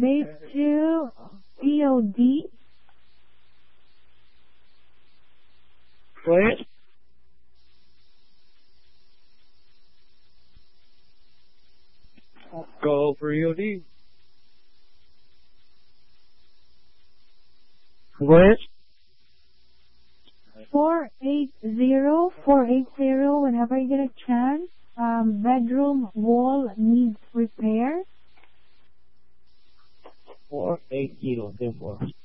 Base 2, POD. What? Go for EOD. What? 480, whenever you get a chance. Bedroom wall needs repair. 480, 10-4.